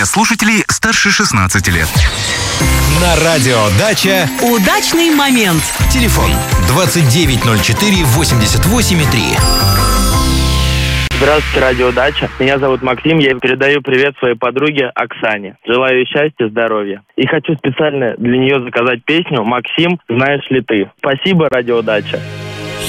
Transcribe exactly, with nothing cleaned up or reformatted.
для слушателей старше шестнадцати лет. На радио «Дача» удачный момент. Телефон двадцать девять ноль четыре восемьдесят восемь три. Здравствуйте, радио «Дача». Меня зовут Максим. Я передаю привет своей подруге Оксане. Желаю ей счастья, здоровья. И хочу специально для нее заказать песню «Максим, знаешь ли ты». Спасибо, радио «Дача».